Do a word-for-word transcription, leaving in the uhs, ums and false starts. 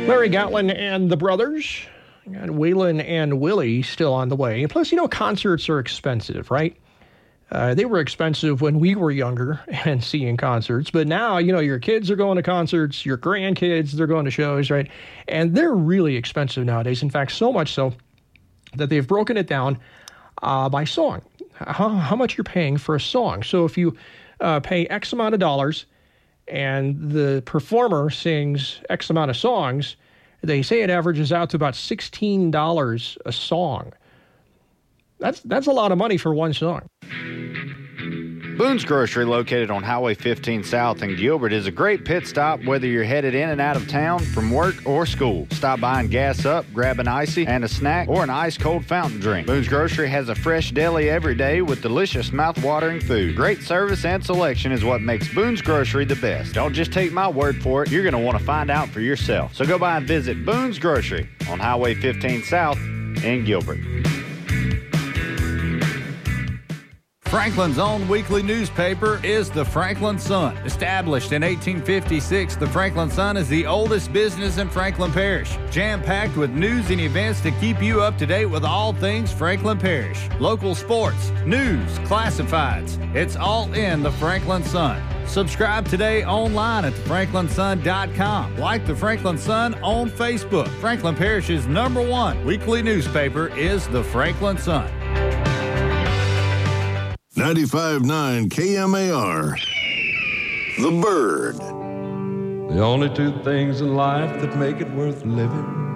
Larry Gatlin and the brothers. Got Waylon and Willie still on the way. Plus, you know, concerts are expensive, right? Uh, they were expensive when we were younger and seeing concerts. But now, you know, your kids are going to concerts, your grandkids, they're going to shows, right? And they're really expensive nowadays. In fact, so much so that they've broken it down uh, by song, how, how much you're paying for a song. So if you uh, pay X amount of dollars and the performer sings X amount of songs, they say it averages out to about sixteen dollars a song. That's that's a lot of money for one song. Boone's Grocery, located on Highway fifteen South in Gilbert, is a great pit stop whether you're headed in and out of town from work or school. Stop by and gas up, grab an icy and a snack, or an ice-cold fountain drink. Boone's Grocery has a fresh deli every day with delicious mouth-watering food. Great service and selection is what makes Boone's Grocery the best. Don't just take my word for it. You're going to want to find out for yourself. So go by and visit Boone's Grocery on Highway fifteen South in Gilbert. Franklin's own weekly newspaper is the Franklin Sun. Established in eighteen fifty-six, the Franklin Sun is the oldest business in Franklin Parish. Jam-packed with news and events to keep you up to date with all things Franklin Parish. Local sports, news, classifieds. It's all in the Franklin Sun. Subscribe today online at the franklin sun dot com. Like the Franklin Sun on Facebook. Franklin Parish's number one weekly newspaper is the Franklin Sun. ninety-five point nine K M A R, The Bird. The only two things in life that make it worth living